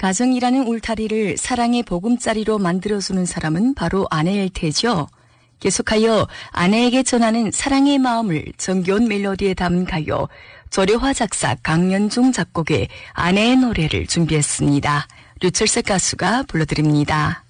가정이라는 울타리를 사랑의 보금자리로 만들어주는 사람은 바로 아내일 테죠. 계속하여 아내에게 전하는 사랑의 마음을 정겨운 멜로디에 담은 가요, 조려화 작사 강연중 작곡의 아내의 노래를 준비했습니다. 류철석 가수가 불러드립니다.